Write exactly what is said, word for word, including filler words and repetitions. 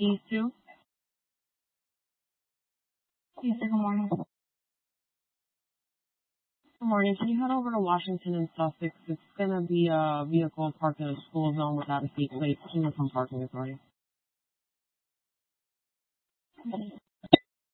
E two. Yes, sir. Good morning. Good morning. Can you head over to Washington and Sussex? It's going to be a vehicle parked in a school zone without a seat plate. Coming from Parking Authority.